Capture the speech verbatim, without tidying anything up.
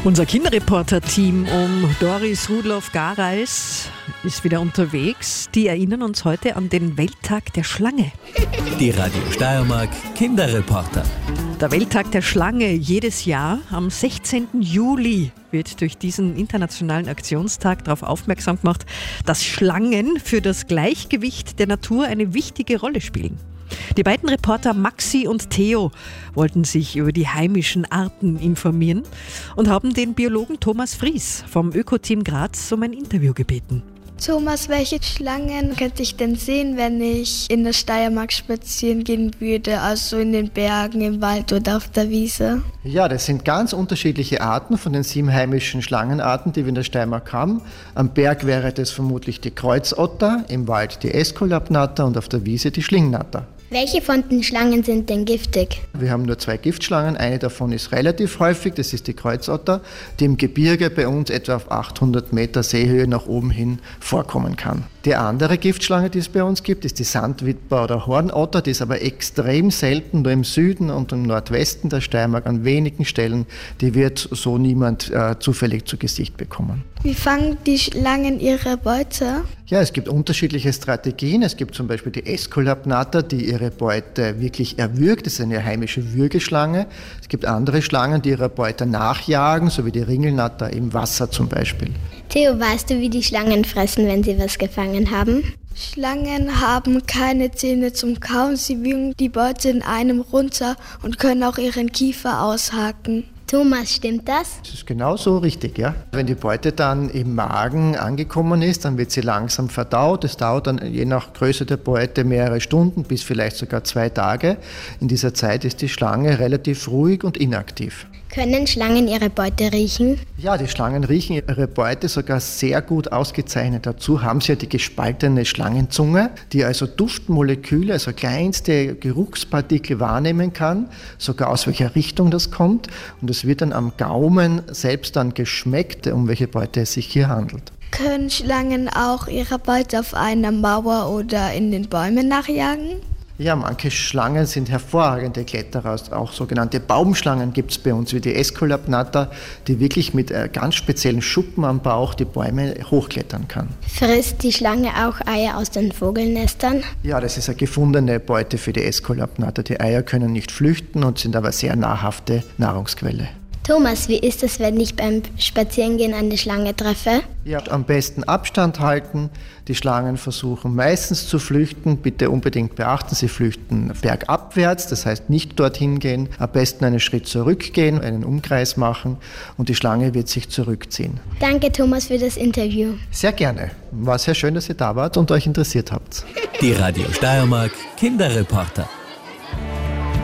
Unser Kinderreporter-Team um Doris Rudloff-Gareis ist wieder unterwegs. Die erinnern uns heute an den Welttag der Schlange. Die Radio Steiermark Kinderreporter. Der Welttag der Schlange jedes Jahr am sechzehnten Juli wird durch diesen internationalen Aktionstag darauf aufmerksam gemacht, dass Schlangen für das Gleichgewicht der Natur eine wichtige Rolle spielen. Die beiden Reporter Maxi und Theo wollten sich über die heimischen Arten informieren und haben den Biologen Thomas Fries vom Öko-Team Graz um ein Interview gebeten. Thomas, welche Schlangen könnte ich denn sehen, wenn ich in der Steiermark spazieren gehen würde, also in den Bergen, im Wald oder auf der Wiese? Ja, das sind ganz unterschiedliche Arten von den sieben heimischen Schlangenarten, die wir in der Steiermark haben. Am Berg wäre das vermutlich die Kreuzotter, im Wald die Äskulapnatter und auf der Wiese die Schlingnatter. Welche von den Schlangen sind denn giftig? Wir haben nur zwei Giftschlangen, eine davon ist relativ häufig, das ist die Kreuzotter, die im Gebirge bei uns etwa auf achthundert Meter Seehöhe nach oben hin vorkommen kann. Die andere Giftschlange, die es bei uns gibt, ist die Sandwitwer oder Hornotter, die ist aber extrem selten, nur im Süden und im Nordwesten der Steiermark an wenigen Stellen, die wird so niemand äh, zufällig zu Gesicht bekommen. Wie fangen die Schlangen ihre Beute? Ja, es gibt unterschiedliche Strategien. Es gibt zum Beispiel die Äskulapnatter, die ihre Beute wirklich erwürgt. Das ist eine heimische Würgeschlange. Es gibt andere Schlangen, die ihrer Beute nachjagen, so wie die Ringelnatter im Wasser zum Beispiel. Theo, weißt du, wie die Schlangen fressen, wenn sie was gefangen haben? Schlangen haben keine Zähne zum Kauen. Sie würgen die Beute in einem runter und können auch ihren Kiefer aushaken. Thomas, stimmt das? Das ist genau so richtig, ja. Wenn die Beute dann im Magen angekommen ist, dann wird sie langsam verdaut. Es dauert dann je nach Größe der Beute mehrere Stunden bis vielleicht sogar zwei Tage. In dieser Zeit ist die Schlange relativ ruhig und inaktiv. Können Schlangen ihre Beute riechen? Ja, die Schlangen riechen ihre Beute sogar sehr gut ausgezeichnet. Dazu haben sie ja die gespaltene Schlangenzunge, die also Duftmoleküle, also kleinste Geruchspartikel wahrnehmen kann, sogar aus welcher Richtung das kommt. Und es wird dann am Gaumen selbst dann geschmeckt, um welche Beute es sich hier handelt. Können Schlangen auch ihre Beute auf einer Mauer oder in den Bäumen nachjagen? Ja, manche Schlangen sind hervorragende Kletterer. Auch sogenannte Baumschlangen gibt es bei uns, wie die Äskulapnatter, die wirklich mit ganz speziellen Schuppen am Bauch die Bäume hochklettern kann. Frisst die Schlange auch Eier aus den Vogelnestern? Ja, das ist eine gefundene Beute für die Äskulapnatter. Die Eier können nicht flüchten und sind aber sehr nahrhafte Nahrungsquelle. Thomas, wie ist es, wenn ich beim Spazierengehen eine Schlange treffe? Ja, am besten Abstand halten. Die Schlangen versuchen meistens zu flüchten. Bitte unbedingt beachten, sie flüchten bergabwärts, das heißt nicht dorthin gehen. Am besten einen Schritt zurückgehen, einen Umkreis machen und die Schlange wird sich zurückziehen. Danke, Thomas, für das Interview. Sehr gerne. War sehr schön, dass ihr da wart und euch interessiert habt. Die Radio Steiermark Kinderreporter.